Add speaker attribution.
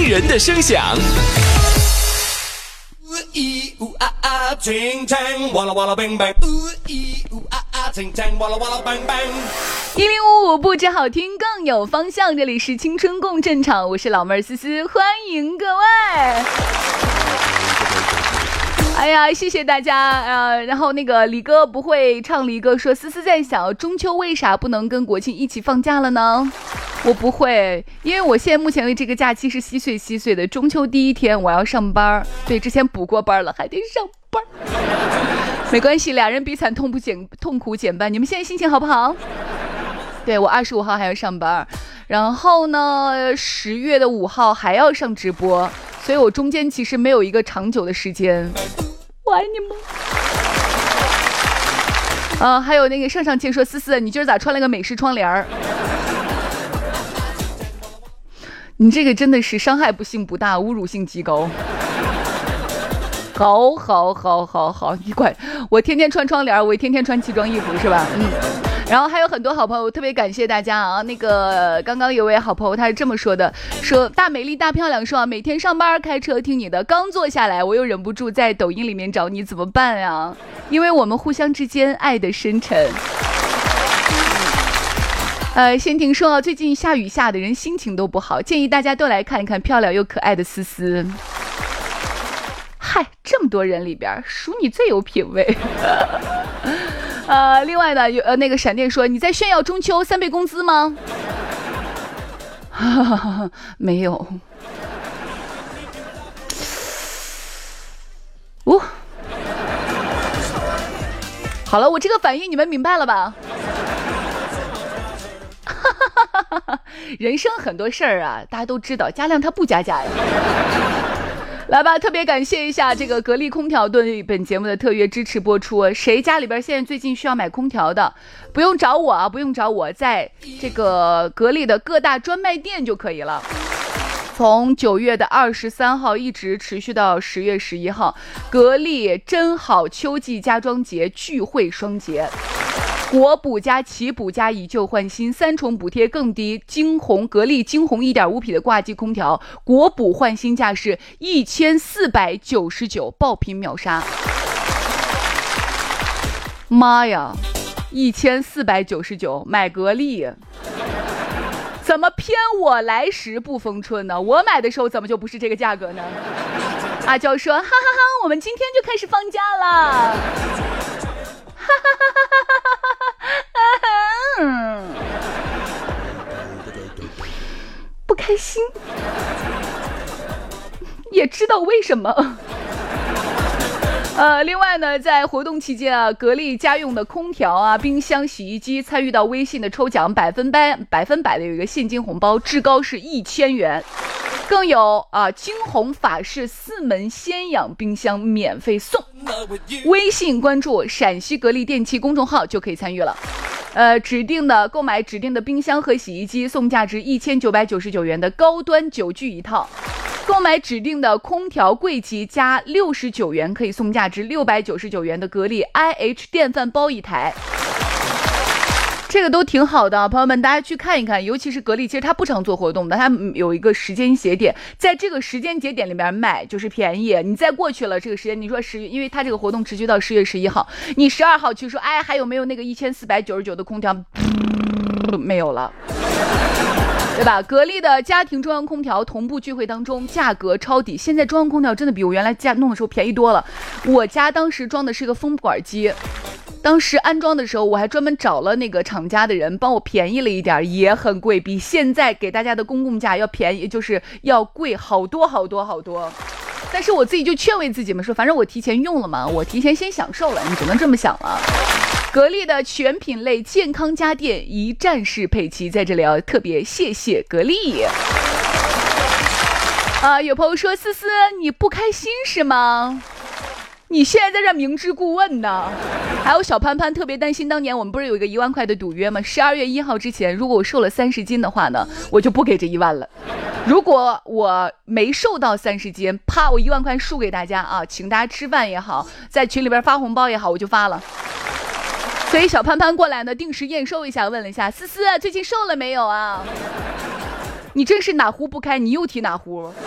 Speaker 1: 人的声响。
Speaker 2: 1055不止好听更有方向，这里是青春共振场，我是老妹儿思思，欢迎各位。哎呀，谢谢大家然后那个李哥不会唱，李哥说思思在想中秋为啥不能跟国庆一起放假了呢？我不会，因为我现在目前为这个假期是稀碎的，中秋第一天我要上班，对，之前补过班了，还得上班。没关系，俩人比惨痛苦减半。你们现在心情好不好？对，我25号还要上班，然后呢10月的5号还要上直播，所以我中间其实没有一个长久的时间。我爱你们。还有那个上签说思思，你今儿咋穿了个美式窗帘？你这个真的是伤害不性不大，侮辱性极高。好，你管我天天穿窗帘，我天天穿奇装异服是吧？然后还有很多好朋友，特别感谢大家啊！那个刚刚有位好朋友他是这么说的，说大美丽大漂亮说每天上班开车听你的，刚坐下来我又忍不住在抖音里面找你，怎么办呀？因为我们互相之间爱的深沉。先听说最近下雨下的人心情都不好，建议大家都来看一看漂亮又可爱的思思。嗨，这么多人里边属你最有品位。另外呢，那个闪电说你在炫耀中秋3倍工资吗？没有。好了，我这个反应你们明白了吧？人生很多事儿啊，大家都知道，加量它不加价呀。来吧，特别感谢一下这个格力空调对本节目的特约支持播出。谁家里边现在最近需要买空调的，不用找我啊，不用找我，在这个格力的各大专卖店就可以了。从9月的23号一直持续到10月11号，格力真好秋季家装节聚会双节。国补加企补加以旧换新，3重补贴更低。格力惊鸿1.5匹的挂机空调，国补换新价是1499，爆品秒杀。妈呀，1499买格力，怎么偏我来时不逢春呢？我买的时候怎么就不是这个价格呢？阿娇说哈哈哈，我们今天就开始放假了。不开心，也知道为什么。另外呢，在活动期间啊，格力家用的空调啊、冰箱、洗衣机参与到微信的抽奖100%的有一个现金红包，至高是1000元。更有惊鸿法式4门鲜养冰箱免费送，微信关注陕西格力电器公众号就可以参与了。购买指定的冰箱和洗衣机送价值1999元的高端9具一套，购买指定的空调柜机加69元可以送价值699元的格力 IH 电饭煲一台。这个都挺好的，朋友们大家去看一看，尤其是格力，其实它不常做活动的，它有一个时间节点，在这个时间节点里面买就是便宜，你再过去了这个时间，你说因为它这个活动持续到10月11号，你12号去说还有没有那个1499的空调，没有了，对吧？格力的家庭中央空调同步聚会当中价格抄底，现在中央空调真的比我原来弄的时候便宜多了。我家当时装的是一个风管机，当时安装的时候我还专门找了那个厂家的人帮我便宜了一点，也很贵，比现在给大家的公共价要便宜，就是要贵好多。但是我自己就劝慰自己们说，反正我提前用了嘛，我提前先享受了，你只能这么想了。格力的全品类健康家电一站式配齐，在这里要特别谢谢格力。有朋友说思思你不开心是吗？你现在在这明知故问呢。还有小潘潘特别担心，当年我们不是有一个1万块的赌约吗？12月1号之前，如果我瘦了30斤的话呢，我就不给这1万了。如果我没瘦到30斤，啪，我1万块输给大家啊，请大家吃饭也好，在群里边发红包也好，我就发了。所以小潘潘过来呢，定时验收一下，问了一下思思最近瘦了没有啊？你真是哪壶不开，你又提哪壶。